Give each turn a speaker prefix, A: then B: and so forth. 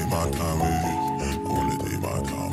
A: take my time with you. I wanna take my time.